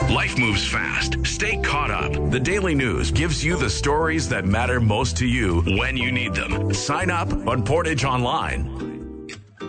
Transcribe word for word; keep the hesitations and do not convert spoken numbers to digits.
Life moves fast. Stay caught up. The Daily News gives you the stories that matter most to you when you need them. Sign up on Portage Online.